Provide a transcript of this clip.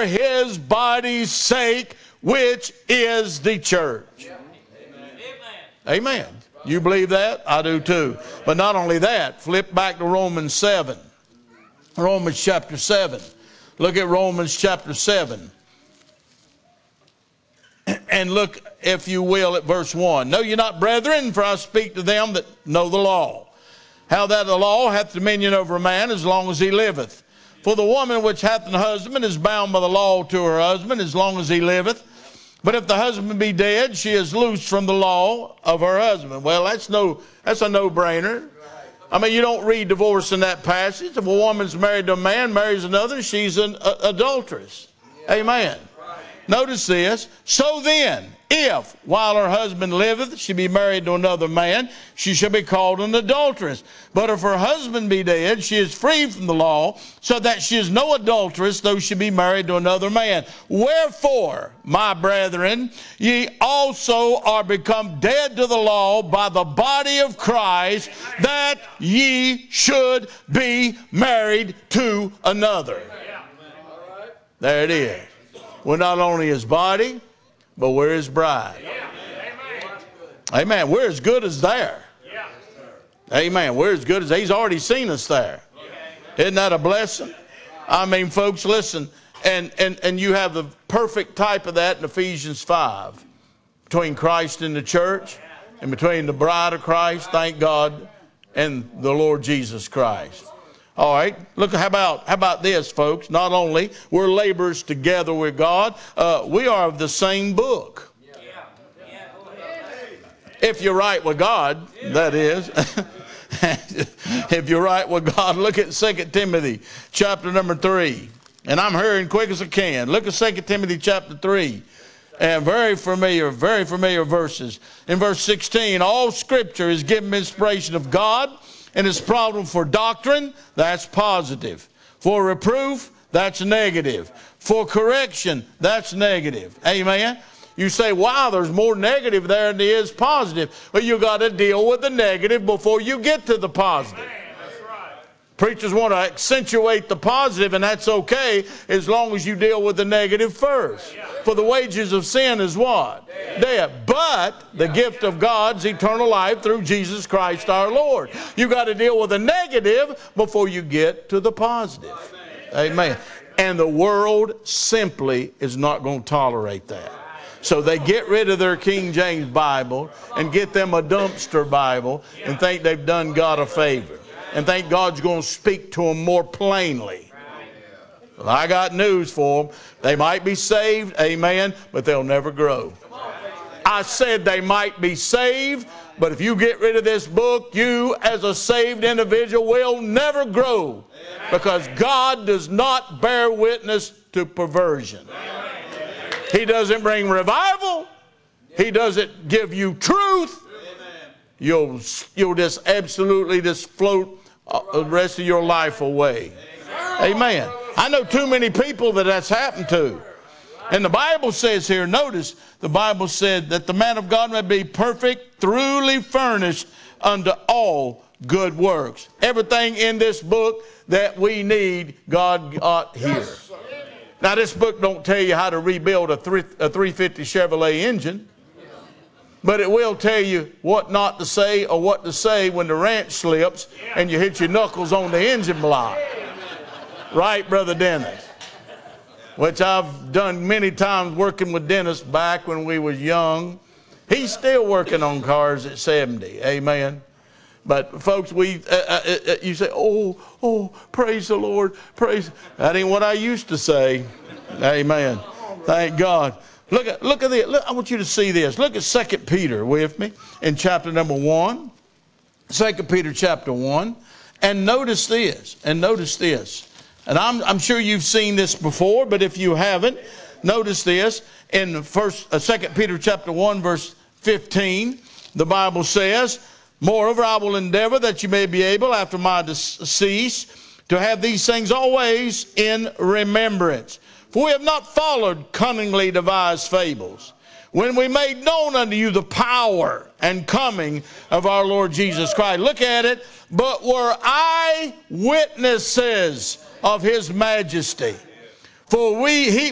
his body's sake, which is the church. Amen. You believe that? I do too. But not only that, flip back to Romans 7. Romans chapter 7. Look at Romans chapter 7. And look, if you will, at verse 1. Know ye not, brethren, for I speak to them that know the law, how that the law hath dominion over a man as long as he liveth. For the woman which hath an husband is bound by the law to her husband as long as he liveth. But if the husband be dead, she is loosed from the law of her husband. Well, that's a no-brainer. I mean, you don't read divorce in that passage. If a woman's married to a man, marries another, she's an adulteress. Amen. Notice this. So then, if while her husband liveth she be married to another man, she shall be called an adulteress. But if her husband be dead, she is free from the law, so that she is no adulteress, though she be married to another man. Wherefore, my brethren, ye also are become dead to the law by the body of Christ, that ye should be married to another. There it is. We're not only his body, but we're his bride. Amen. We're as good as there. Amen. We're as good as he's already seen us there. Isn't that a blessing? I mean, folks, listen, and you have the perfect type of that in Ephesians 5. Between Christ and the church, and between the bride of Christ, thank God, and the Lord Jesus Christ. All right, look, how about this, folks? Not only we're laborers together with God, we are of the same book. If you're right with God, that is. If you're right with God, look at 2 Timothy chapter number 3. And I'm hurrying quick as I can. Look at 2 Timothy chapter 3. And very familiar verses. In verse 16, all scripture is given inspiration of God, and it's problem for doctrine, that's positive. For reproof, that's negative. For correction, that's negative. Amen? You say, wow, there's more negative there than there is positive. Well, you got to deal with the negative before you get to the positive. Preachers want to accentuate the positive, and that's okay as long as you deal with the negative first. For the wages of sin is what? Death. But the gift of God's eternal life through Jesus Christ our Lord. You got to deal with the negative before you get to the positive. Amen. And the world simply is not going to tolerate that. So they get rid of their King James Bible and get them a dumpster Bible and think they've done God a favor. And think God's going to speak to them more plainly. Well, I got news for them. They might be saved, amen, but they'll never grow. I said they might be saved, but if you get rid of this book, you as a saved individual will never grow. Because God does not bear witness to perversion. He doesn't bring revival. He doesn't give you truth. You'll just absolutely just float the rest of your life away. Amen. I know too many people that's happened to. And the Bible says here, notice, the Bible said that the man of God may be perfect, truly furnished unto all good works. Everything in this book that we need, God got here. Now, this book don't tell you how to rebuild a 350 Chevrolet engine. But it will tell you what not to say or what to say when the wrench slips and you hit your knuckles on the engine block. Right, Brother Dennis? Which I've done many times working with Dennis back when we was young. He's still working on cars at 70. Amen. But folks, you say, oh, praise the Lord. Praise. That ain't what I used to say. Amen. Thank God. Look at this. Look, I want you to see this. Look at 2 Peter with me in chapter number 1. 2 Peter chapter 1. And notice this. And I'm sure you've seen this before, but if you haven't, notice this. In 2 Peter chapter 1, verse 15, the Bible says, moreover, I will endeavor that you may be able, after my decease, to have these things always in remembrance. For we have not followed cunningly devised fables, when we made known unto you the power and coming of our Lord Jesus Christ. Look at it. But were eyewitnesses of his majesty. For we